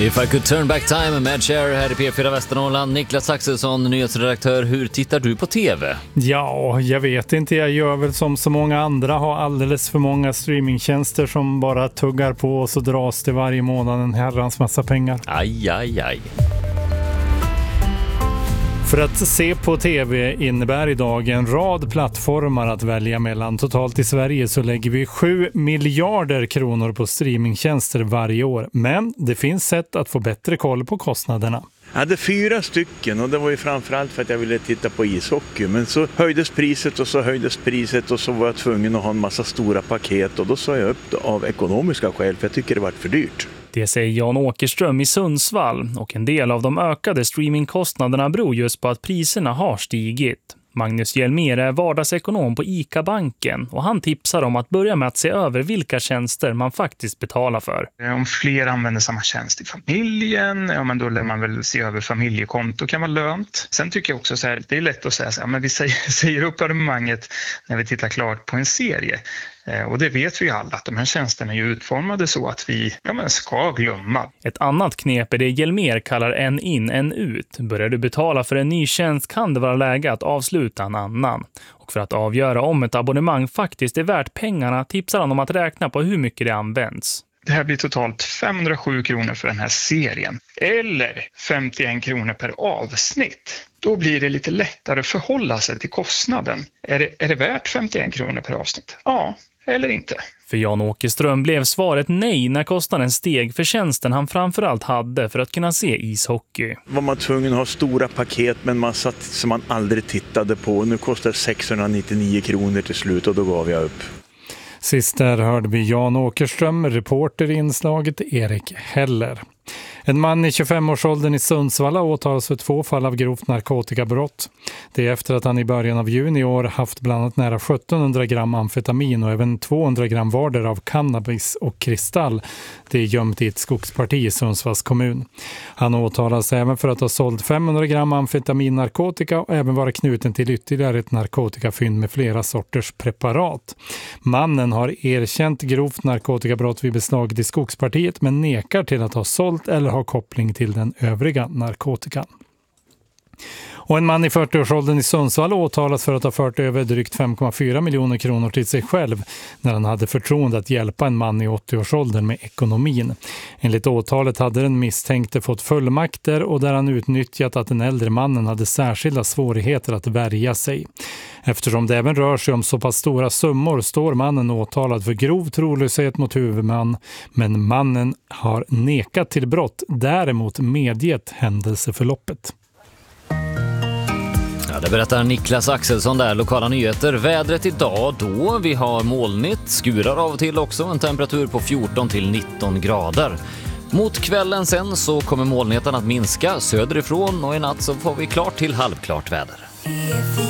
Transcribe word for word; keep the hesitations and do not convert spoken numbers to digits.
If I could turn back time med Cher här i P fyra Västernorrland. Niklas Axelsson, nyhetsredaktör. Hur tittar du på tv? Ja, jag vet inte. Jag gör väl som så många andra. Har alldeles för många streamingtjänster som bara tuggar på och så dras det varje månad en herrans massa pengar. Aj, aj, aj. För att se på tv innebär idag en rad plattformar att välja mellan. Totalt i Sverige så lägger vi sju miljarder kronor på streamingtjänster varje år. Men det finns sätt att få bättre koll på kostnaderna. Jag hade fyra stycken och det var ju framförallt för att jag ville titta på ishockey. Men så höjdes priset och så höjdes priset och så var jag tvungen att ha en massa stora paket. Och då sa jag upp av ekonomiska skäl för jag tycker det var för dyrt. Det säger Jan Åkerström i Sundsvall, och en del av de ökade streamingkostnaderna beror just på att priserna har stigit. Magnus Hjelmér är vardagsekonom på ICA-banken och han tipsar om att börja med att se över vilka tjänster man faktiskt betalar för. Om fler använder samma tjänst i familjen, ja, men då lär man väl se över familjekonto, kan vara lönt. Sen tycker jag också så här, det är lätt att säga så här, men vi säger, säger upp abonnemanget när vi tittar klart på en serie. Och det vet vi ju alla, att de här tjänsterna är ju utformade så att vi ja, men ska glömma. Ett annat knep är det Hjelmér kallar en in, en ut. Börjar du betala för en ny tjänst kan det vara läge att avsluta en annan. Och för att avgöra om ett abonnemang faktiskt är värt pengarna tipsar han om att räkna på hur mycket det används. Det här blir totalt femhundrasju kronor för den här serien. Eller femtioen kronor per avsnitt. Då blir det lite lättare att förhålla sig till kostnaden. Är det, är det värt femtioen kronor per avsnitt? Ja, eller inte. För Jan Åkerström blev svaret nej när kostnaden steg för tjänsten han framförallt hade för att kunna se ishockey. Var man tvungen att ha stora paket med en massa som man aldrig tittade på. Nu kostar sexhundranittionio kronor till slut och då gav jag upp. Sist där hörde vi Jan Åkerström, reporter i inslaget Erik Heller. En man i tjugofemårsåldern i Sundsvall åtalas för två fall av grovt narkotikabrott. Det är efter att han i början av juni i år haft bland annat nära sjuttonhundra gram amfetamin och även tvåhundra gram varder av cannabis och kristall. Det är gömt i ett skogsparti i Sundsvalls kommun. Han åtalas även för att ha sålt femhundra gram amfetamin narkotika och även vara knuten till ytterligare ett narkotikafynd med flera sorters preparat. Mannen har erkänt grovt narkotikabrott vid beslaget i skogspartiet men nekar till att ha sålt eller har koppling till den övriga narkotikan. Och en man i fyrtioårsåldern i Sundsvall åtalas för att ha fört över drygt fem komma fyra miljoner kronor till sig själv när han hade förtroende att hjälpa en man i åttioårsåldern med ekonomin. Enligt åtalet hade den misstänkte fått fullmakter och där han utnyttjat att den äldre mannen hade särskilda svårigheter att värja sig. Eftersom det även rör sig om så pass stora summor står mannen åtalad för grov trolöshet mot huvudman, men mannen har nekat till brott, däremot medgett händelseförloppet. Ja, det berättar Niklas Axelsson där, lokala nyheter. Vädret idag då, vi har molnigt, skurar av och till också, en temperatur på fjorton till nitton grader. Mot kvällen sen så kommer molnigheten att minska söderifrån och i natt så får vi klart till halvklart väder.